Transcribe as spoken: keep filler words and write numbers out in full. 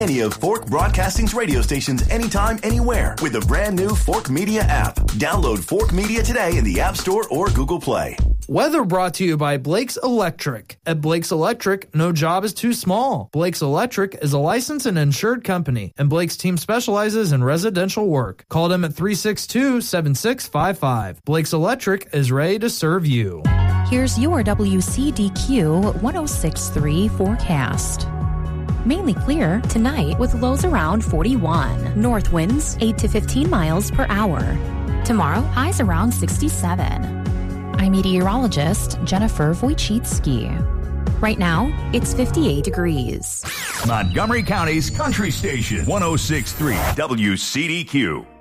Any of Fork Broadcasting's radio stations anytime, anywhere with the brand new Fork Media app. Download Fork Media today in the App Store or Google Play. Weather brought to you by Blake's Electric. At Blake's Electric, no job is too small. Blake's Electric is a licensed and insured company, and Blake's team specializes in residential work. Call them at three six two, seven six five five. Blake's Electric is ready to serve you. Here's your W C D Q one oh six point three forecast. Mainly clear tonight with lows around forty-one. North winds eight to fifteen miles per hour. Tomorrow, highs around sixty-seven. I'm meteorologist Jennifer Wojcicki. Right now, it's fifty-eight degrees. Montgomery County's Country Station, one oh six point three W C D Q.